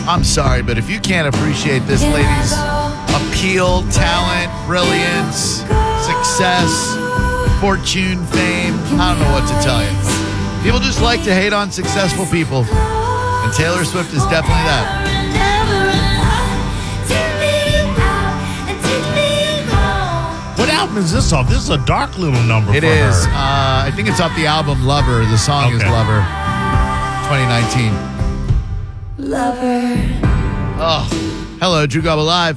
I'm sorry, but if you can't appreciate this lady's appeal, talent, brilliance, success, fortune, fame, I don't know what to tell you. People just like to hate on successful people, and Taylor Swift is definitely that. What album is this off? This is a dark little number It for is. her. I think it's off the album Lover. The song is Okay. Lover, 2019. Lover. Oh, hello, Drew Garbo Live.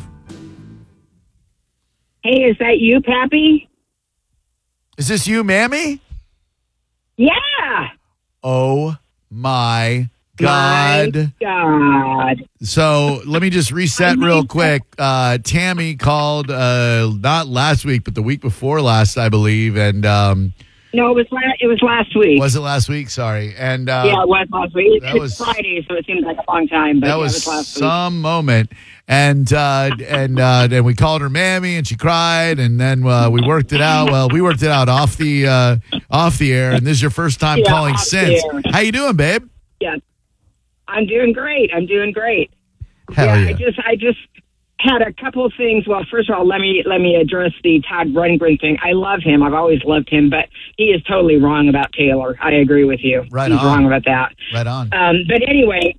Hey, is that you, Pappy? Is this you, Mammy? Yeah. Oh my God. My God. So let me just reset real quick. Tammy called not last week, but the week before last, I believe. And No, it was last week. was it last week? Sorry. And Yeah, it was last week. that It's was- Friday, so it seems like a long time. But that yeah, was it was last week. some moment. And then we called her Mammy, and she cried. And then we worked it out. Well, we worked it out off the air. And this is your first time Yeah, calling off the since. air. How you doing, babe? Yeah. I'm doing great. Hell yeah. I just had a couple of things. Well, first of all, let me address the Todd Rundgren thing. I love him. I've always loved him, but he is totally wrong about Taylor. I agree with you. Right He's on. wrong about that. Right on. But anyway,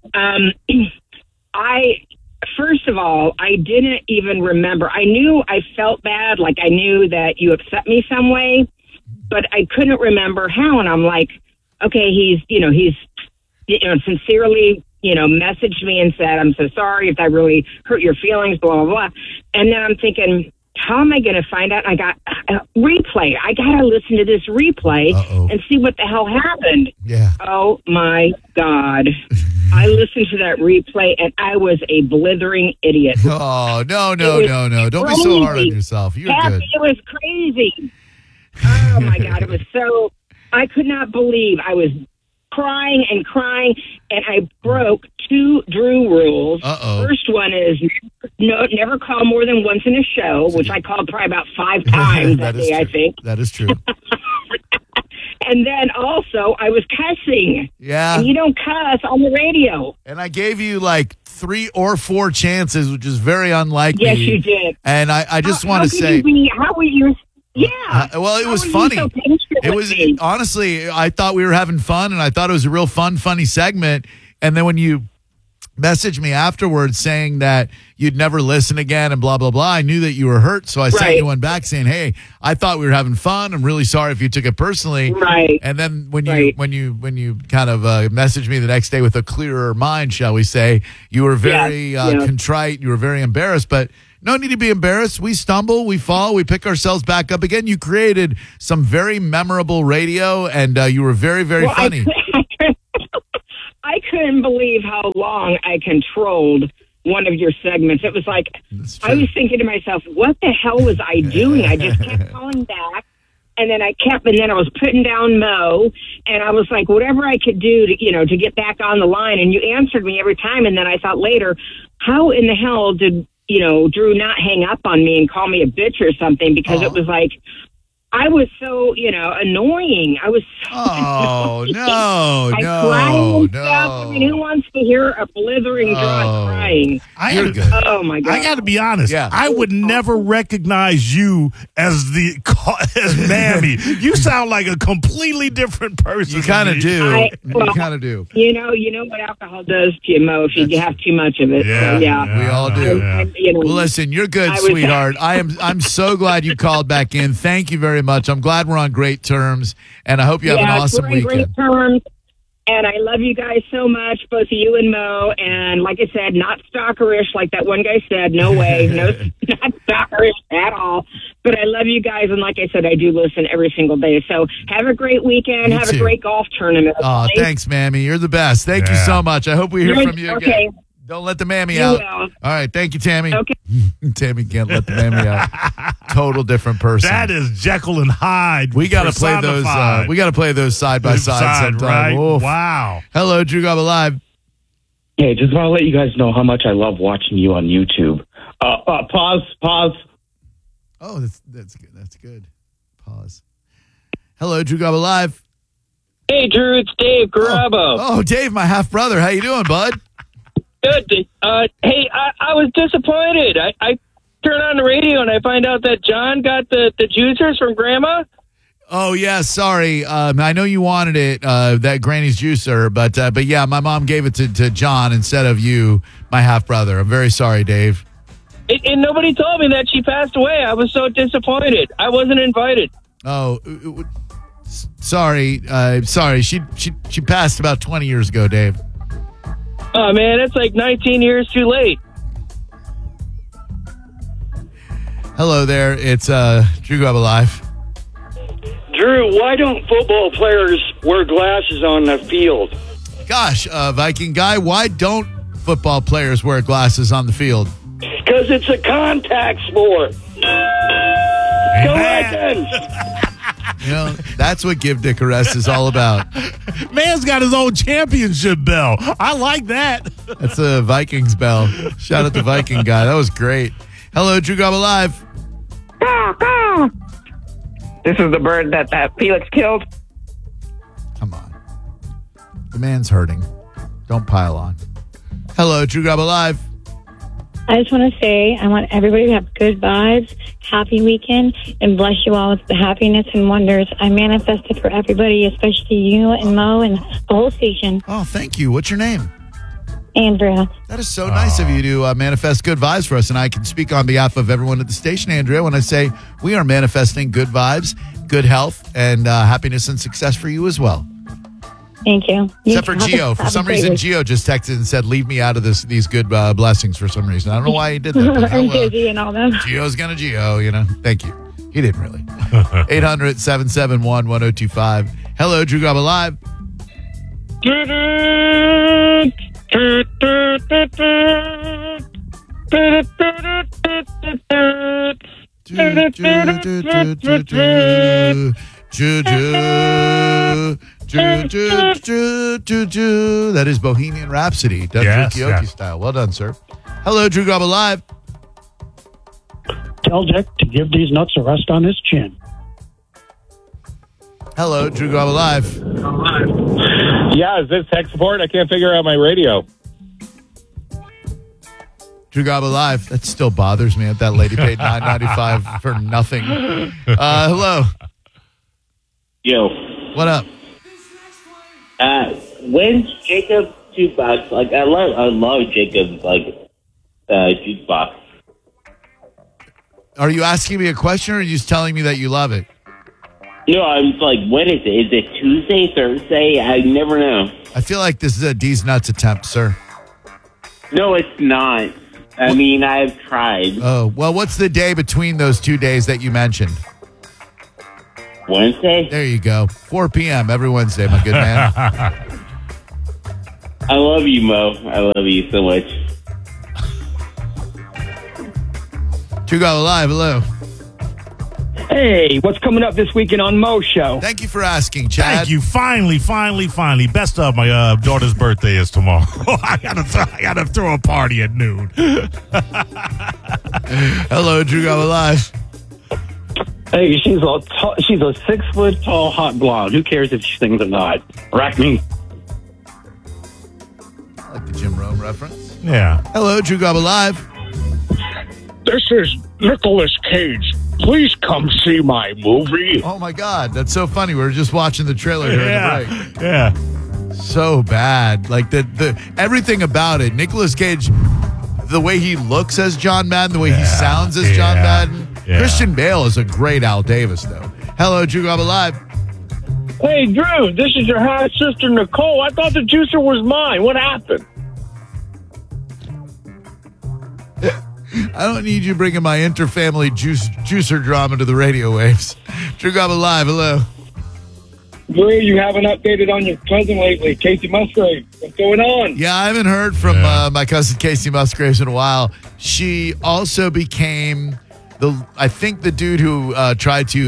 first of all, I didn't even remember. I knew I felt bad, like I knew that you upset me some way, but I couldn't remember how. And I'm like, okay, he's sincerely, messaged me and said, I'm so sorry if I really hurt your feelings, blah, blah, blah. And then I'm thinking, how am I going to find out? I got a replay. I got to listen to this replay and see what the hell happened. Yeah. Oh, my God. I listened to that replay, and I was a blithering idiot. Oh, no. It was Don't be so hard on crazy. yourself. You're Happy, good. It was crazy. Oh, my God. It was so... I could not believe I was crying, and I broke 2 Drew rules. Uh-oh. First one is never call more than once in a show, which I called probably about 5 times that is day, I true. think. That is true. And then also, I was cussing. Yeah. And you don't cuss on the radio. And I gave you like 3 or 4 chances, which is very unlike Yes, me. you did. And I just want to How say... could you be, how were you... Yeah. well, it How was were you funny. so patient It with was me? honestly, I thought we were having fun, and I thought it was a real funny segment. And then when you messaged me afterwards saying that you'd never listen again and blah blah blah, I knew that you were hurt, so I sent Right. you one back saying, "Hey, I thought we were having fun. I'm really sorry if you took it personally." Right. And then when you Right. when you kind of messaged me the next day with a clearer mind, shall we say, you were very contrite. You were very embarrassed, but. No need to be embarrassed. We stumble, we fall, we pick ourselves back up again. You created some very memorable radio, and you were very, very funny. I couldn't believe how long I controlled one of your segments. It was like, That's I was true. thinking to myself, what the hell was I doing? I just kept calling back. And then I was putting down Mo, and I was like, whatever I could do to get back on the line. And you answered me every time. And then I thought later, how in the hell did, Drew not hang up on me and call me a bitch or something? Because it was like, I was so, annoying. I was so Oh, no, I cried and stuff. I mean, who no. wants to hear a blithering drunk crying? You're good. Oh, my God. I got to be honest. Yeah. I would never recognize you as as Mammy. You sound like a completely different person. You kind of to me. do. well, You kind of do. You know what alcohol does to you, Mo, if you have too much of it. Yeah, So, yeah. We all do. Well, listen, you're good, I was- sweetheart. I'm so glad you called back in. Thank you very much. I'm glad we're on great terms, and I hope you have an awesome we're in weekend. great terms. And I love you guys so much, both of you and Mo. And like I said, not stalkerish like that one guy said. No way. No, not stalkerish at all. But I love you guys. And like I said, I do listen every single day. So have a great weekend. You have too. a great golf tournament. Oh, okay? thanks, Mammy. You're the best. Thank you Yeah. so much. I hope we hear from you again. Okay. Don't let the Mammy You out. will. All right. Thank you, Tammy. Okay. Tammy can't let the Mammy out. Total different person. That is Jekyll and Hyde. We got to play those. personified. We got to play those side by side sometime. right? Oof. Wow. Hello, Drew Garbo Live. Hey, just want to let you guys know how much I love watching you on YouTube. Pause. Oh, that's good. That's good. Pause. Hello, Drew Garbo Live. Hey, Drew, it's Dave Garabo. Oh, Dave, my half brother. How you doing, bud? Good. Hey, I was disappointed. I turn on the radio and I find out that John got the juicers from Grandma. Oh, yeah, sorry. I know you wanted it, that Granny's juicer, but yeah, my mom gave it to John instead of you, my half-brother. I'm very sorry, Dave. And nobody told me that she passed away. I was so disappointed. I wasn't invited. Oh, sorry. Sorry. She passed about 20 years ago, Dave. Oh, man, it's like 19 years too late. Hello there. It's Drew Grub Alive. Drew, why don't football players wear glasses on the field? Gosh, Viking guy, why don't football players wear glasses on the field? Because it's a contact sport. Go Vikings! You know, that's what Give Dick a Rest is all about. Man's got his own championship bell. I like that. That's a Vikings bell. Shout out to Viking guy. That was great. Hello, Drew Grub Alive. This is the bird that Felix killed. Come on. The man's hurting. Don't pile on. Hello, Drew Grub Alive. I just want to say I want everybody to have good vibes, happy weekend, and bless you all with the happiness and wonders I manifested for everybody, especially you and Mo and the whole station. Oh, thank you. What's your name? Andrea. That is so nice of you to manifest good vibes for us. And I can speak on behalf of everyone at the station, Andrea, when I say we are manifesting good vibes, good health, and happiness and success for you as well. Thank you. Except for Gio. For some reason, Gio just texted and said, leave me out of these good blessings for some reason. I don't know why he did that. I'm busy and all that. Gio's going to Gio, you know. Thank you. He didn't really. 800-771-1025. Hello, Drew Grub Alive. That is Bohemian Rhapsody, done karaoke style. Well done, sir. Hello, Drew Grub Alive. Tell Dick to give these nuts a rest on his chin. Hello, Drew Grub Alive. Yeah, is this tech support? I can't figure out my radio. Drew Grub Alive. That still bothers me that that lady paid $9.95 for nothing. Hello. Yo. What up? When's Jacob Jukebox? Like, I love Jacob's jukebox. Are you asking me a question or are you just telling me that you love it? No, I'm like, when is it? Is it Tuesday, Thursday? I never know. I feel like this is a D's Nuts attempt, sir. No, it's not. I mean, I've tried. Oh, well, what's the day between those 2 days that you mentioned? Wednesday? There you go. 4 p.m. every Wednesday, my good man. I love you, Mo. I love you so much. Drew Grub Alive, hello. Hey, what's coming up this weekend on Mo's show? Thank you for asking, Chad. Thank you. Finally. Best of, my daughter's birthday is tomorrow. I gotta throw a party at noon. Hello, Drew Grub Alive. Hey, she's a 6 foot tall hot blonde. Who cares if she sings or not? Rack me. I like the Jim Rome reference. Yeah. Hello, Drew Grub Alive. This is Nicolas Cage. Please come see my movie. Oh, my God. That's so funny. We were just watching the trailer during the break. Yeah. So bad. Like, the everything about it. Nicolas Cage, the way he looks as John Madden, the way he sounds as John Madden. Yeah. Christian Bale is a great Al Davis, though. Hello, Drew Grub Alive. Hey, Drew, this is your half sister, Nicole. I thought the juicer was mine. What happened? I don't need you bringing my interfamily juicer drama to the radio waves. Drew Grub Alive, hello. Drew, you haven't updated on your cousin lately, Casey Musgrave. What's going on? Yeah, I haven't heard from my cousin Casey Musgraves in a while. She also became I think the dude who tried to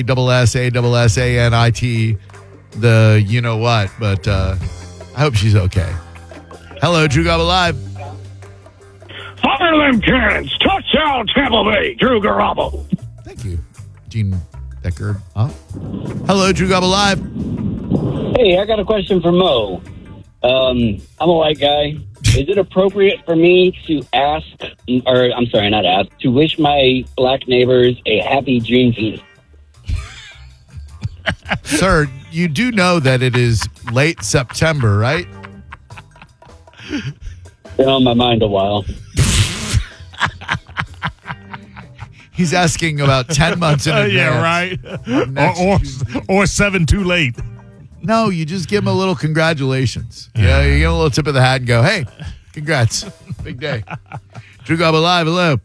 ASSANIT the you know what, but I hope she's okay. Hello, Drew Grub Alive. Fire them cannons! Touchdown, Tampa Bay! Drew Garabo. Thank you, Gene Deckard. Hello, Drew Grub Alive. Hey, I got a question for Mo. I'm a white guy, Is it appropriate for me to ask, or I'm sorry, not ask, to wish my black neighbors a happy Juneteenth? Sir, you do know that it is late September, right? Been on my mind a while. He's asking about 10 months in advance. Yeah, right. Or 7 too late. No, you just give him a little congratulations. Yeah, you give him a little tip of the hat and go, hey, congrats. Big day. Drew Garabo Live, hello.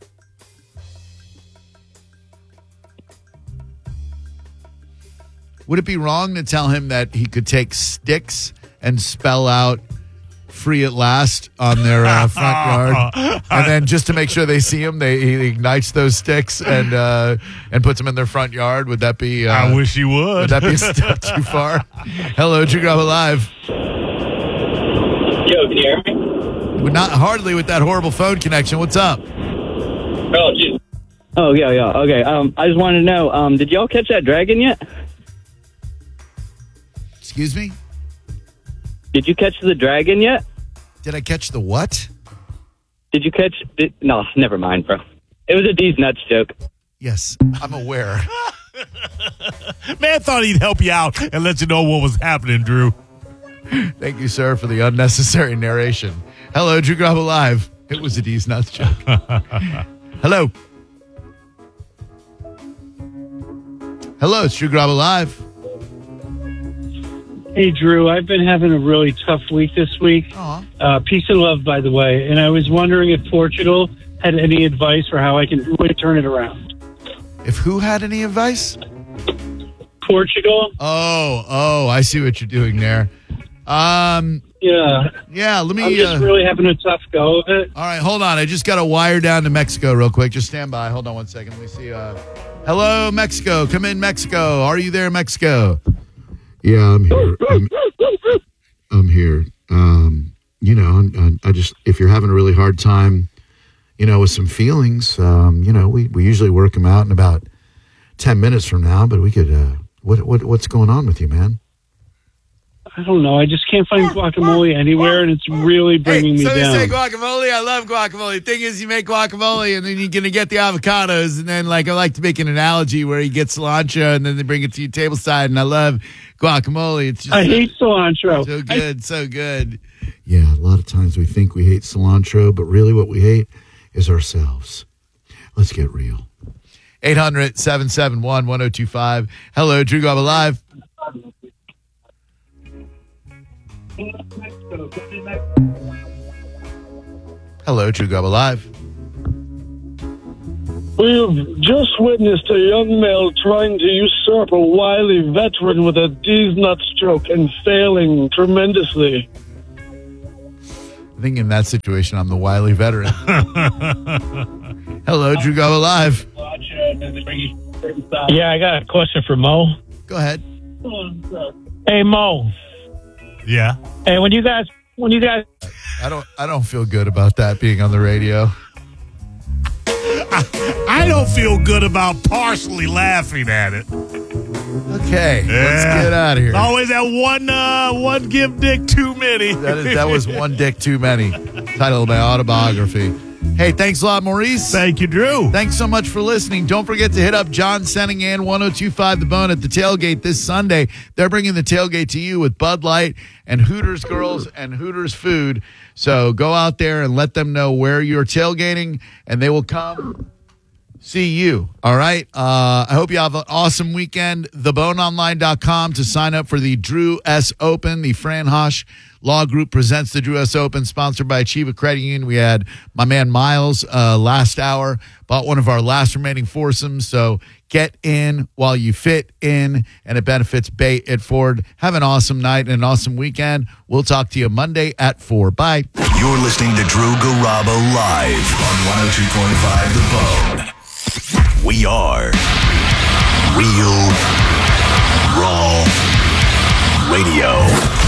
Would it be wrong to tell him that he could take sticks and spell out "free at last" on their front yard, and then just to make sure they see him, he ignites those sticks and puts them in their front yard? Would that be? I wish you would. Would that be a step too far? Hello, Drew Garabo Live. Yo, can you hear me? But not hardly with that horrible phone connection. What's up? Oh, geez. Oh, yeah. Okay. I just wanted to know, did y'all catch that dragon yet? Excuse me? Did you catch the dragon yet? Did I catch the what? Did you catch... No, never mind, bro. It was a D's nuts joke. Yes, I'm aware. Man thought he'd help you out and let you know what was happening, Drew. Thank you, sir, for the unnecessary narration. Hello, Drew Garabo Live. It was a D's nuts joke. Hello. Hello, it's Drew Garabo Live. Hey, Drew, I've been having a really tough week this week. Peace and love, by the way. And I was wondering if Portugal had any advice for how I can really turn it around. If who had any advice? Portugal. Oh, I see what you're doing there. Yeah, let me... I'm just really having a tough go of it. All right, hold on. I just got to wire down to Mexico real quick. Just stand by. Hold on one second. Let me see. Hello, Mexico. Come in, Mexico. Are you there, Mexico? Yeah, I'm here. I'm here. I just, if you're having a really hard time, with some feelings, we usually work them out in about 10 minutes from now, but we could, what's going on with you, man? I don't know. I just can't find guacamole anywhere, and it's really bringing me down. So they say guacamole. I love guacamole. The thing is, you make guacamole, and then you're going to get the avocados, and then, I like to make an analogy where you get cilantro, and then they bring it to your table side, and I love guacamole. It's just I hate cilantro. So good, so good. Yeah, a lot of times we think we hate cilantro, but really what we hate is ourselves. Let's get real. 800-771-1025. Hello, Drew Garabo Live. Hello, Drew Garabo Live. We've just witnessed a young male trying to usurp a wily veteran with a D's nuts joke and failing tremendously. I think in that situation, I'm the wily veteran. Hello, Drew Garabo Live. Yeah, I got a question for Mo. Go ahead. Hey, Mo. Yeah. Hey, when you guys, I don't feel good about that being on the radio. I don't feel good about partially laughing at it. Okay, let's get out of here. Always that one give dick too many. That was one dick too many. Title of my autobiography. Hey, thanks a lot, Maurice. Thank you, Drew. Thanks so much for listening. Don't forget to hit up John Senningan 1025 The Bone at the tailgate this Sunday. They're bringing the tailgate to you with Bud Light and Hooters girls and Hooters food. So go out there and let them know where you're tailgating, and they will come see you. All right. I hope you have an awesome weekend. TheBoneOnline.com to sign up for the Drew S. Open. The Fran Hosch Law Group presents the Drew S. Open, sponsored by Achieva Credit Union. We had my man Miles last hour, bought one of our last remaining foursomes. So get in while you fit in, and it benefits Bay at Ford. Have an awesome night and an awesome weekend. We'll talk to you Monday at 4. Bye. You're listening to Drew Garabo live on 102.5 The Bone. We are Real Raw Radio.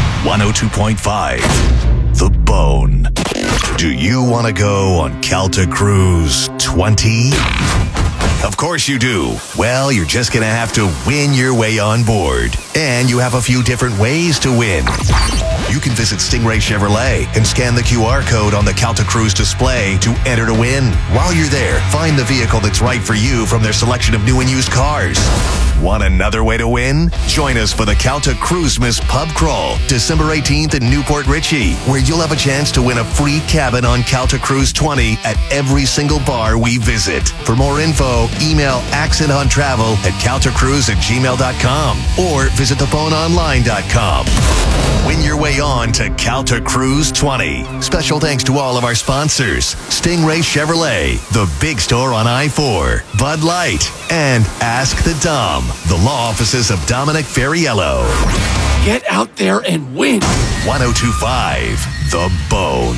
102.5 The Bone. Do you want to go on Calta Cruise 20? Of course you do. Well, you're just going to have to win your way on board. And you have a few different ways to win. You can visit Stingray Chevrolet and scan the QR code on the Calta Cruise display to enter to win. While you're there, find the vehicle that's right for you from their selection of new and used cars. Want another way to win? Join us for the Calta Cruisemas Pub Crawl, December 18th in Newport Richey, where you'll have a chance to win a free cabin on Calta Cruise 20 at every single bar we visit. For more info, email accenthunttravel@caltacruise@gmail.com or visit theboneonline.com. Win your way on to Calta Cruise 20. Special thanks to all of our sponsors: Stingray Chevrolet, the big store on I-4, Bud Light, and Ask the Dom, the law offices of Dominic Ferriello. Get out there and win. 102.5 The Bone.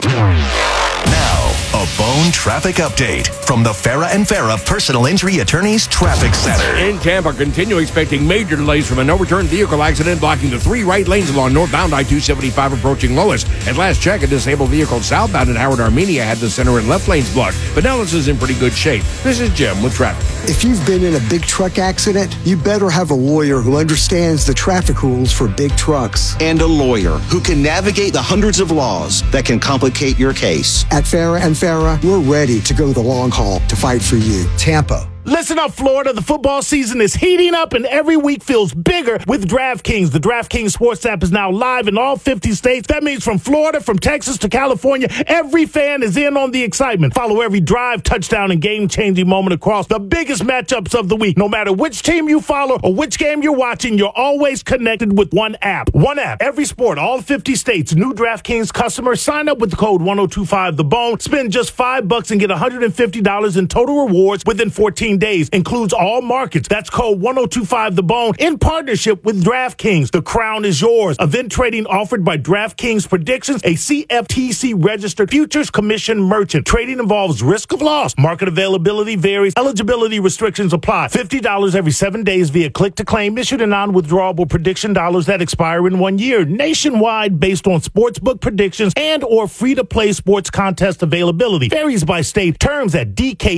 Now, a Bone traffic update from the Farah and Farah Personal Injury Attorneys Traffic Center. In Tampa, continue expecting major delays from an overturned vehicle accident blocking the 3 right lanes along northbound I-275 approaching Lois. At last check, a disabled vehicle southbound in Howard, Armenia had the center and left lanes blocked, but now this is in pretty good shape. This is Jim with traffic. If you've been in a big truck accident, you better have a lawyer who understands the traffic rules for big trucks. And a lawyer who can navigate the hundreds of laws that can complicate your case. At Farah and Farah, we're ready to go the long haul to fight for you. Tampa. Listen up, Florida. The football season is heating up, and every week feels bigger with DraftKings. The DraftKings Sports app is now live in all 50 states. That means from Florida, from Texas to California, every fan is in on the excitement. Follow every drive, touchdown, and game-changing moment across the biggest matchups of the week. No matter which team you follow or which game you're watching, you're always connected with one app. One app, every sport, all 50 states. New DraftKings customers sign up with the code 1025TheBone. Spend just $5 and get $150 in total rewards within 14 days. Includes all markets. That's code 1025TheBone in partnership with DraftKings. The crown is yours. Event trading offered by DraftKings Predictions, a CFTC registered futures commission merchant. Trading involves risk of loss. Market availability varies. Eligibility restrictions apply. $50 every 7 days via click to claim. Issued in non-withdrawable prediction dollars that expire in 1 year. Nationwide based on sportsbook predictions and or free-to-play sports contest availability. Varies by state. Terms at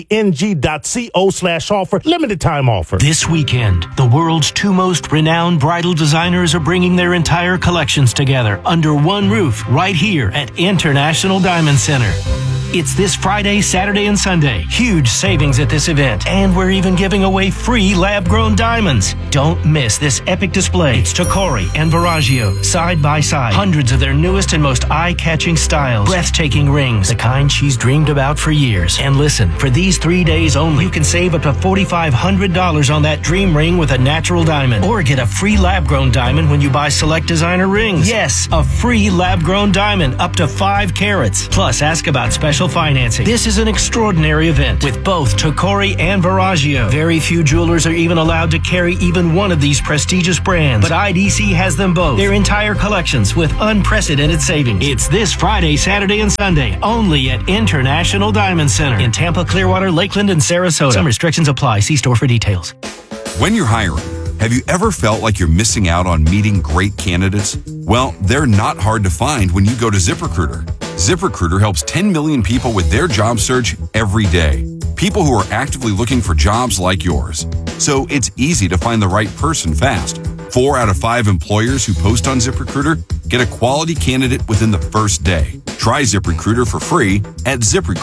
dkng.co/offer. Limited time offer. This weekend, the world's 2 most renowned bridal designers are bringing their entire collections together under one roof right here at International Diamond Center. It's this Friday, Saturday, and Sunday. Huge savings at this event. And we're even giving away free lab-grown diamonds. Don't miss this epic display. It's Tacori and Verragio, side by side. Hundreds of their newest and most eye-catching styles. Breathtaking rings, the kind she's dreamed about for years. And listen, for these 3 days only, you can save up to $4,500 on that dream ring with a natural diamond. Or get a free lab-grown diamond when you buy select designer rings. Yes, a free lab-grown diamond up to 5 carats. Plus, ask about special financing. This is an extraordinary event with both Tacori and Verragio. Very few jewelers are even allowed to carry even one of these prestigious brands, but IDC has them both. Their entire collections with unprecedented savings. It's this Friday, Saturday, and Sunday only at International Diamond Center in Tampa, Clearwater, Lakeland, and Sarasota. Some restrictions apply. See store for details. When you're hiring, have you ever felt like you're missing out on meeting great candidates? Well, they're not hard to find when you go to ZipRecruiter. ZipRecruiter helps 10 million people with their job search every day. People who are actively looking for jobs like yours. So it's easy to find the right person fast. 4 out of 5 employers who post on ZipRecruiter get a quality candidate within the first day. Try ZipRecruiter for free at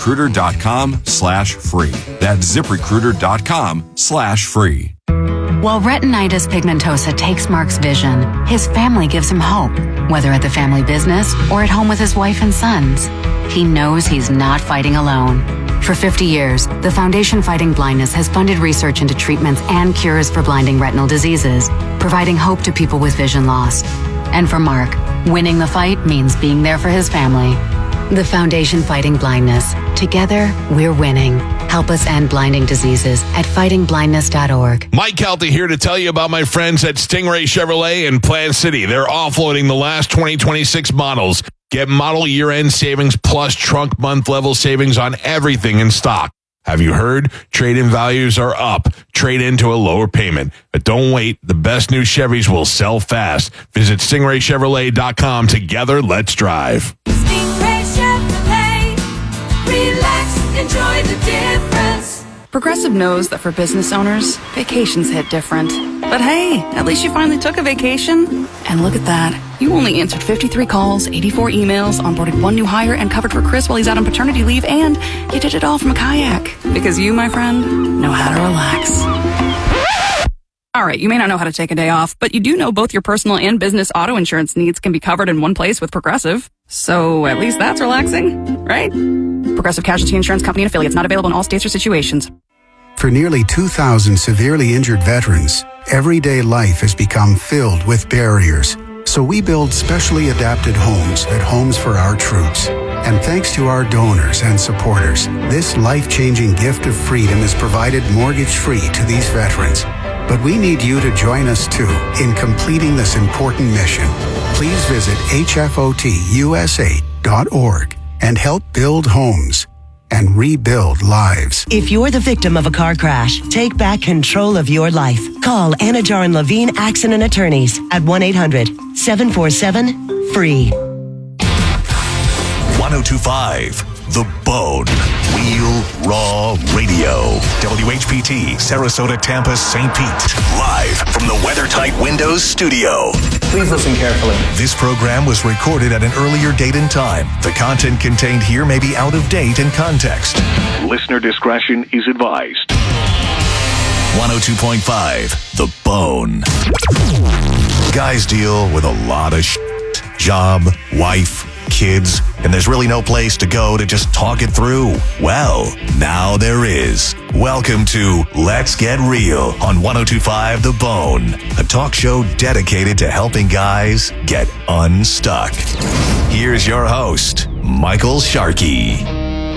ZipRecruiter.com/free. That's ZipRecruiter.com/free. While retinitis pigmentosa takes Mark's vision, his family gives him hope, whether at the family business or at home with his wife and sons. He knows he's not fighting alone. For 50 years, the Foundation Fighting Blindness has funded research into treatments and cures for blinding retinal diseases, providing hope to people with vision loss. And for Mark, winning the fight means being there for his family. The Foundation Fighting Blindness. Together, we're winning. Help us end blinding diseases at fightingblindness.org. Mike Calta here to tell you about my friends at Stingray Chevrolet in Plant City. They're offloading the last 2026 models. Get model year-end savings plus trunk month level savings on everything in stock. Have you heard? Trade-in values are up. Trade into a lower payment. But don't wait. The best new Chevys will sell fast. Visit StingrayChevrolet.com. Together, let's drive. Stingray Chevrolet. Relax, enjoy the difference. Progressive knows that for business owners, vacations hit different. But hey, at least you finally took a vacation. And look at that. You only answered 53 calls, 84 emails, onboarded 1 new hire, and covered for Chris while he's out on paternity leave, and you did it all from a kayak. Because you, my friend, know how to relax. All right, you may not know how to take a day off, but you do know both your personal and business auto insurance needs can be covered in one place with Progressive. So at least that's relaxing, right? Progressive Casualty Insurance Company and Affiliates, not available in all states or situations. For nearly 2,000 severely injured veterans, everyday life has become filled with barriers. So we build specially adapted homes at Homes for Our Troops. And thanks to our donors and supporters, this life-changing gift of freedom is provided mortgage-free to these veterans. But we need you to join us too in completing this important mission. Please visit hfotusa.org and help build homes and rebuild lives. If you're the victim of a car crash, take back control of your life. Call Anajar and Levine Accident Attorneys at 1-800-747-FREE. 1025 The Bone. Real Raw Radio. WHPT, Sarasota, Tampa, St. Pete. Live from the WeatherTight Windows studio. Please listen carefully. This program was recorded at an earlier date and time. The content contained here may be out of date in context. Listener discretion is advised. 102.5 The Bone. Guys deal with a lot of shit. Job, wife, kids, and there's really no place to go to just talk it through. Well, now there is. Welcome to Let's Get Real on 102.5 The Bone, a talk show dedicated to helping guys get unstuck. Here's your host, Michael Sharkey.